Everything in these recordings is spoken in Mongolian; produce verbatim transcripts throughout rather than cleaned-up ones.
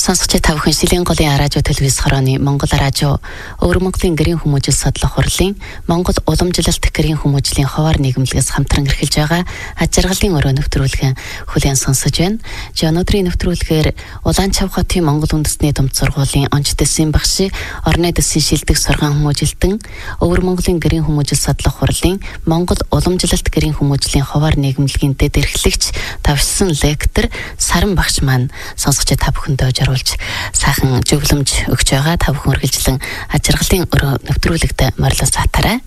Сонсогч та бүхэн Шилийн голын радио телевиз хорооны Монгол радио Өвөр Монголын гэрийн хүмүүжил судлах хурлын Монгол уламжлалт гэрийн хүмүүжлийн ховоор нийгэмлэгээс хамтран эрхэлж байгаа аж аргалын өрөө нэвтрүүлгэн хүлээн сонсож байна. Өнөөдрийн нэвтрүүлгээр Улаанчав хотын Монгол үндэсний думд сургуулийн онц дэсийн багш, орны дэсийн шилдэг сургаан хүмүүжилтэн Өвөр Монголын гэрийн хүмүүжил судлах хурлын Монгол уламжлалт гэрийн хүмүүжлийн ховоор нийгэмлэгийн дэд эрхлэгч тавьсан лектор Саран багш маань сонсогч та бүхэндээ жаруулж сайхан зөвлөмж өгч байгаа. Та бүхэн үргэлжлэн аж аргалын өрөө нэвтрүүлэгт морилос татаарай.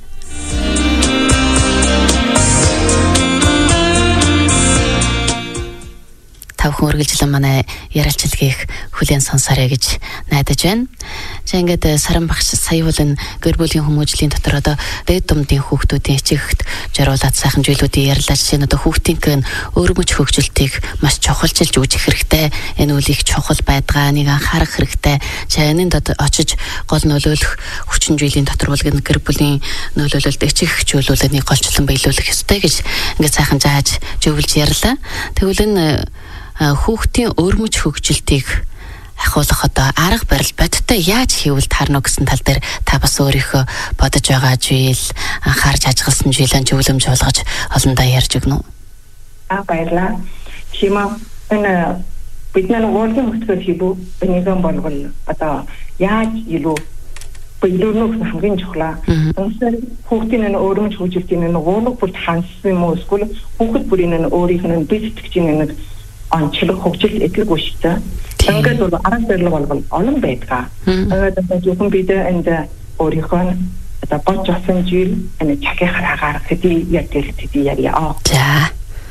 Та бүхэн үргэлжлэн манай ярилцлагыг хүлээн сонсоорой гэж найдаж байна. За ингээд Саран багш сая бол энэ гэр бүлийн хүмүүжлийн дотор одоо дээд думдын хүүхдүүдийн хичээгт жаруулаад сайхан зүйлүүдийн ярьлаа. Жишээ нь одоо хүүхдийн өргөмж хөгжилтийг маш чухалчилж үүсгэх хэрэгтэй. Энэ үлийг чухал байдгаа нэг анхаарах хэрэгтэй. За энэнд очиж гол нөлөөлөх хүчин зүйлийн дотор бол гэр бүлийн нөлөөлөлд эцэг эхчүүлүүлээд нэг голчлон биелүүлэх ёстой гэж ингээд сайхан зааж зөвлөж ярьлаа. Тэгвэл энэ хүүхдийн өргөмж хөгжилтийг ахиулах одоо арга барил бодтой яаж хийвэл таарна гэсэн тал дээр та бас өөрийнхөө бодож байгаа зүйл, анхаарч ажигласан зүйлэн зөвлөмж болгож олондоо ярьж өгнө үү? Аа баярлалаа. Чима энэ бидний урлагийн хөтөлбөр хийбүү нэгэн болгол одоо яаж илүү биелүүлнэ хамгийн чухлаа. Өнөөдөр хүүхдийн энэ өргөмж хөгжилтийн энэ уурга бүр хансан юм уу эсвэл хүүхэд бүрийн энэ өөрийнх нь бие сэтгэгчийн нэг онцлог хөгжил эдлэггүй шүү дээ. Ингээд бол арга барил болгол олон байдаг. Тэгээд одоо зөвхөн бид энд өөрийнхөө одоо бодж авсан зүйл энэ чагийн хараагаар хэдий ядэл хэдий яриа. За.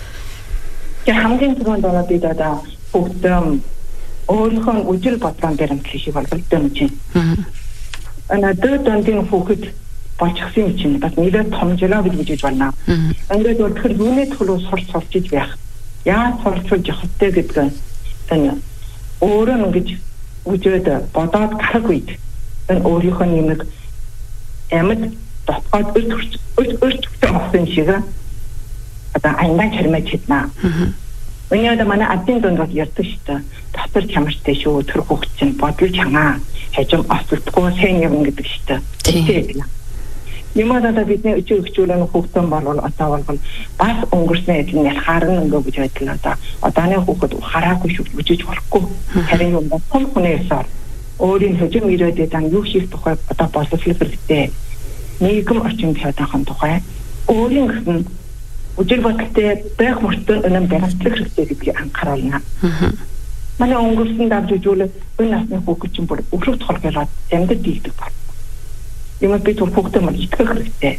Я хамгийн түрүүнд бол бид одоо бүгдээ өөрийнхөө үжил бодлон баримтлал шиг болгол дэмж байна. Ana дээд дондын хүүхэд болчихсон юм чинь бас нэлээд томжлоо гэж хэлж байна. Ингээд бол тэр юуны төлөө сурч сурчиж байх. Яа сурчулж явахтэй гэдэг энэ өөрөө ингэж үжээд бодоод гарах үед энэ өөрийнхөө нэмэг амьд дотоод өрт өрт өгсөн шиг одоо анган чармаж хитнаа. Өнөөдөр манай адын донд ярьдаг шүү дээ. Дотор чамартай шүү тэр хүүхд чинь бодлож ханаа хажим осолдохгүй сайн явна гэдэг шүү дээ. Юмадаа бидний өчиг өгчүүлэн хүүхдэн болвол одоо бол бас өнгөрсөн эдэн ялхаарна ингээ гэж байдлаа да. Одооны хүүхэд хараагүй шүү үжиж болохгүй. Харин юм бол хүнээсээр өөрийн хөжим ирээдүйд дан юу хийх тухай одоо боловсрол хэрэгтэй. Нийгэм орчинд хадаахан тухай өөрийн гэсэн үжил бодолтой байх мөртөө өнөм баримтлах хэрэгтэй гэдгийг анхааруулна. Манай өнгөрсөн давж үзүүлээ энэ насны хүүхэд чинь бүр өглөө толгойлоод амьд дийлдэг байна. Юм би түр хүүхдээ мөн итгэх хэрэгтэй.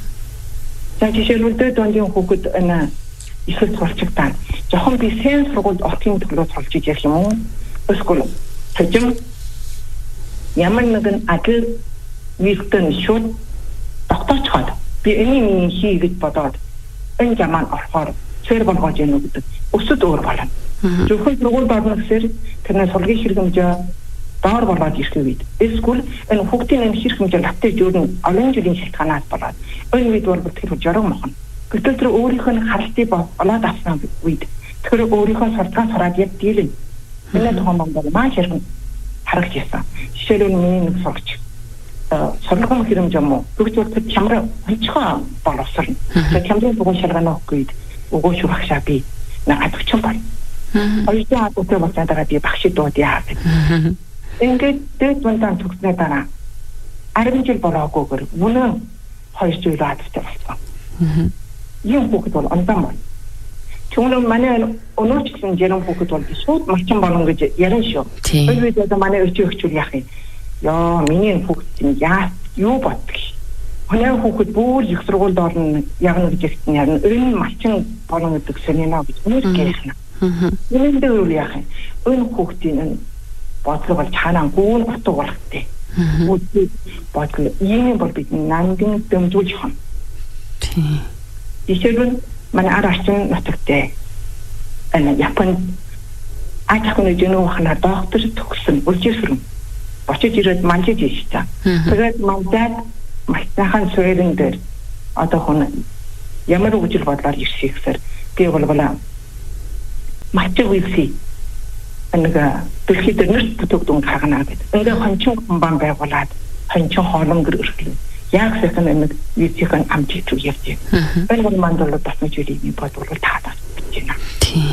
За жишээлбэл дээд дондын хүүхэд энэ эсвэл сурчигтаа. Жохон би сайн сургуульд орохын төлөө сурчиж явах юм уу? Эсвэл төжим ямар нэгэн адил вистэн шууд тогтоочход би энийг миний хий гэж бодоод энэ замаар орохоор цэр болгож яах гэдэг. Өсөд өөр болно. Зөвхөн сургуульд орно гэхээр тэрнээ сургууль хэрэгэмжээ доор болоод ирэх үед эсвэл энэ хүүхдийн энэ хэрэг хэмжээ лавтай жөрн олон жилийн шалтгаанаас болоод энэ үед бол тэр жорог мохно. Гэтэл тэр өөрийнх нь харалтыг болоод авсан үед тэр өөрийнхөө сурталчилгаан сураад яг дийлэн. Энэ тухайн бол маш хэрэг харагч яасан. Жишээлбэл миний нэг сурагч сургууль хэрэгэмж юм уу? Тэгвэл тэр чамраа онцгой боловсрно. Тэр чамрын бүгэн шалгааны өгөхөд өгөө шүү багшаа би нэг адвчин бол. Хоёрдоо атуутаа болцаагаа би багш дууд яа гэдэг. Ингээд дээд дундаа төгснөө дараа арван жил болоогүйгээр мөн хоёр жил аадтай болсон. Ийм хүүхэд бол ондоо мөн. Түүнээ манай өнөөчлэн яран хүүхэд бол шууд малчин болно гэж ярина шүү. Тэр үед одоо манай өчиг өгчүүл яах юм. Яа миний хүүхэд яа юу боддог. Манай хүүхэд бүр их сургуульд орно явна гэж хэлсэн ярина. Энэ малчин болно гэдэг сэнэнаа гэж үнэхээр гэрхнэ. Энэ дээр юу яах юм. Энэ хүүхдийн бодлого бол чанаа гүн утга болохтэй. Үгүй бодлого ийм бол бидний нандин дэмжүүлж хам. Тийм. Жишээлбэл манай арачсан нутагтай энэ Японд ажихны жинүүхнаа доктор төгсөн үлжирсэн. Очиж ирээд манжиж ийштэй. Тэгээд манжаад мастахан суурин дээр одоо хүн ямар үгжил бодлоор ирсэхсэр би бол болоо мачиг үйси нэг дэлхийд нэрт бүтэгдэн гаргана гэдэг. Ингээ хончин комбан байгуулад хончин хоолонгөр өргөл. Яг сайхан нэг визийн амжилт руу явж байна. Энэ бол мандал бас нэг зүйлийг бодвол таадаж байна. Тийм.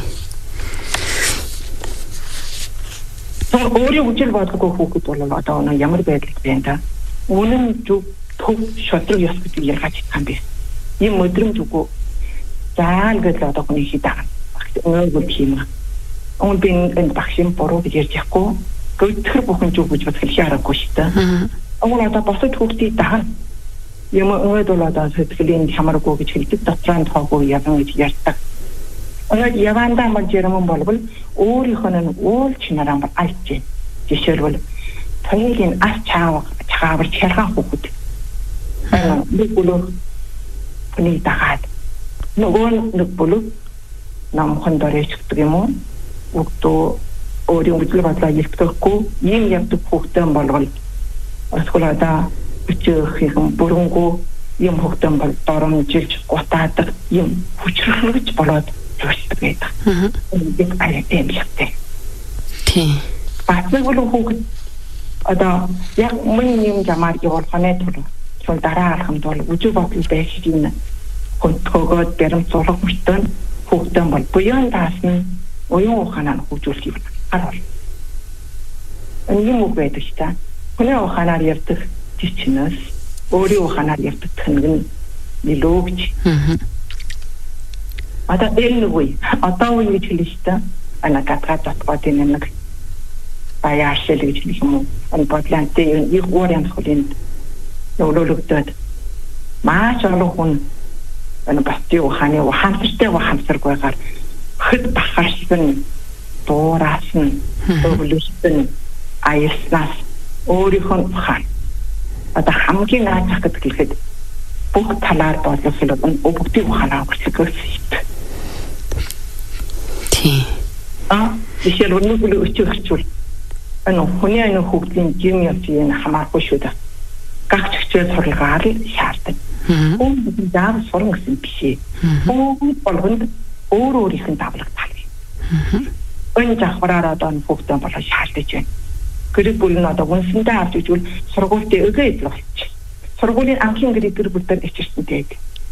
өөрийн үжил бодгоо хүүхэд бол одоо нэг ямар байдал байна да. Үнэн зүг төв шодрог ёс гэдэг ялгаач хам бэ. Ийм өдрөмж үгүй заан гэдэл одоо хүний хидаа. Өнгөө тийм. Он бин энэ багшин бороо гэж ярьж яахгүй. Гөлтөр бүхэн зүг гэж бодох хэлхий аргагүй шүү дээ. Өнгөө одоо босод хүүхдийг даана. Юм өөд бол одоо сэтгэлийн хамааргүй гэж хэлдэг дотроо тоогүй явна гэж ярьдаг. Өнөөдөр явандаа мөн жирэмэн болбол өөрийнх нь уул чинараа алж байна. Жишээлбэл тойгийн ас чаав чаавар чаргаан хүүхэд. Аа нэг бүлэг хүний дагаад нөгөө нэг бүлэг намхан дөрөждөг юм уу? Өгдөө өөрийн үйл бодлоо илтгэхгүй ийм явдаг хүүхдэн болвол осголоодаа өчөөхийнхэн бүрэнгүй ийм хүүхдэн бол доромжилж гутаадаг ийм хүчрхлэгч болоод төсөлдөг байдаг. Энийг аяатай явдаг. Тийм. Батны болон хүүхэд одоо яг мөн юм жамаар явуулахнаа тул чул дараа алхамд бол үжиг бодол байх юм. Контрогод баримт зураг мөртөө хүүхдэн бол буян даасна оюун ухаанаар хөгжүүлэх юм. Арал. Энэ юм байдаг ч та. Хүний ухаанаар явдаг тийчнээс өөрийн ухаанаар явдаг тэнэг нь нилөөж. Одоо энэ үе одоо үе гэж хэлж та. Ана катга татгад энэ нэг баяашэл гэж хэлэх юм уу. Энэ бодлонтэй их уурын хөлөнд нөлөөлөгдөд маш олон хүн энэ бати ухааны ухаантай ухаансаргүйгээр хэд бахарсан дуураас нь өвлөсөн аяснаас өөрийнхөө ухаан одоо хамгийн наацах гэдэг хэлэхэд бүх талаар бодлох хэлбэл бүгдийн ухаанаа өгсгөөс шүү. Тийм. А жишээлбэл нэг үл өчөөгчүүл энэ хүний энэ хүүхдийн гим явцын хамааргүй шүү дээ. Гагч хичээл сургалгаар л шаарддаг. Хүн даав сурна гэсэн бишээ. Бүгд болгонд өөр өөрийнх нь давлаг талыг. Энэ завхраар одоо хүүхдэн болоо шаардаж байна. Гэр бүл нь одоо үнсэндээ авч ижүүл сургуультай өгөө идэл болчих. Сургуулийн анхны гэр бүлээр ичэрсэнтэй.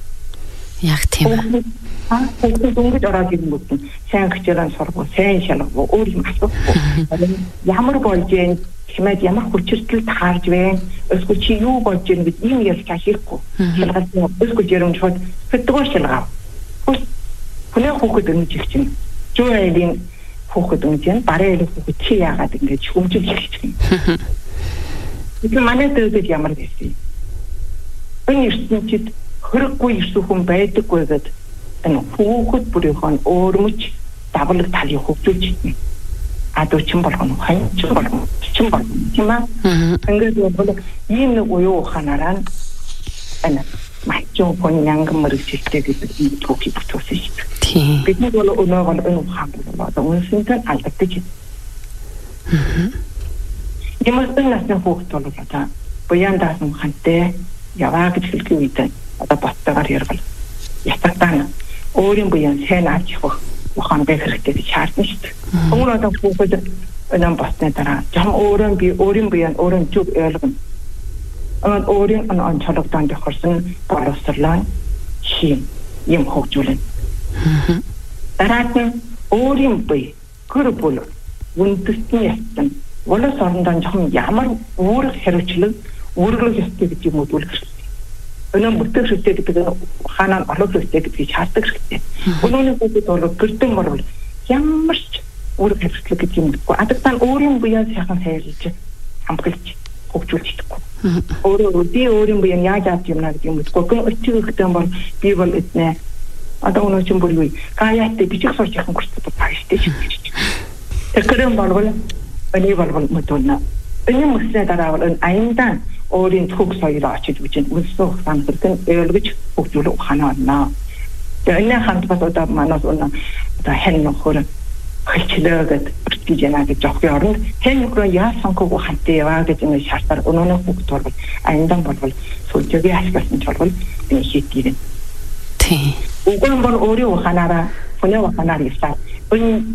Яг тийм. Аа, хүүхдүүд өнгөж ороод ирэнгүүт нь сайн хичээлэн сургуу, сайн шалгуу, өөр юм асуухгүй. Ямар болж юм хэмэд ямар хүчиртэл таарж байна. Эсвэл чи юу болж байна гэж ийм ярьж хийхгүй. Шалгалт эсвэл жирэмж хот фэтгөө шалгав. Хүний хүүхэд өнөж их чинь. Жуулийн хүүхэд өнөж юм. Бараа хүүхэд чи яагаад ингэж хүмжил хийж байна. Энэ манай дэвдэд ямар гэсэн. Энэ ертөнцид хөрөггүй ирсэн хүн байдаггүй гэдэг энэ хүүхэд бүрийнх нь өөрмөж давлаг талыг хөгжүүлж байна. Адуучин болгоно, ханчин болгоно, чин болгоно. Тийм аа. Ингээд бол ийм нэг уян ухаанаараа энэ мачуу хүн янган мөрөгчлөлтэй гэдэг ийм түүхийг бүтээсэн шүү дээ. Тийм. Бидний бол өнөө бол энэ ухаан бол одоо үнсэнтэй алдагдаж байна. Мм. Ямарсан насны хүүхэд бол одоо буян даасан ухаантай яваа гэж хэлэх үед одоо боттойгоор яргал. Ятагтаа өөрийн буян сайн авч явах ухаан байх хэрэгтэй гэж шаардна шүү дээ. Өмнө одоо хүүхэд нам басны дараа жам өөрийн би өөрийн буян өөрийн зүг ойлгоно. Ан өөрийн ан онцлогдсон тохирсон боловсрлоо шим юм хөгжүүлнэ. Дараад нь өөрийн буй гэр бүл үндэсний ястан волос орондоо жоохон ямар үүрэг хариуцлага үүрэг ёстой гэж юм уу үлгэрсэн. Өнөө бүтээх хэрэгтэй гэдэг нь хаанаа олох хэрэгтэй гэдгийг шаарддаг хэрэгтэй. Өнөөний хүүхэд бол гэртэн борвол ямар ч үүрэг хариуцлага гэдэг юм уу. Адагтаа өөрийн буян сайхан хайрлаж хамгаалж хөгжүүлж чадахгүй. Өөрөө би өөрийн буян яаж авч юмна гэдэг юм уу. Гүн өчигдөн бол би бол эднэ. Одоо өнөө чинь бүр юу гаяатай бичих сурч яхан гэртээ байгаа шүү дээ. Тэгэхээр болвол энийг болвол мэдүүлнэ. Энэ мэсээ дараа бол аяндан өөрийн төгс соёлоо очиж үжин үнсөө хамтдан ойлгож хөгжүүлэх ухаанаа байна. Тэгээ энэ хамт бас одоо манаас өнө одоо хэн нөхөр хэлчлээгээд гэж яна гэж жоохын оронд хэн нөхөр яа сонгох ухаантай яваа гэж энэ шаардаар өнөөнөө хөгж болвол аяндан болвол сүлжээгээ ашигласан ч болвол энэ хийдгийрэн. Тийм. Уган бол өөрийн ухаанаараа хүний ухаанаар явсаар энэ